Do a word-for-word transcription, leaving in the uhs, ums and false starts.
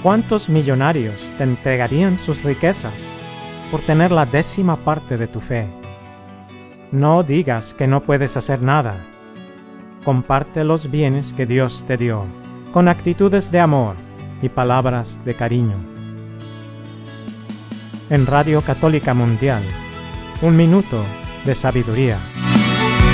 ¿Cuántos millonarios te entregarían sus riquezas por tener la décima parte de tu fe? No digas que no puedes hacer nada. Comparte los bienes que Dios te dio, con actitudes de amor y palabras de cariño. En Radio Católica Mundial, un minuto de sabiduría.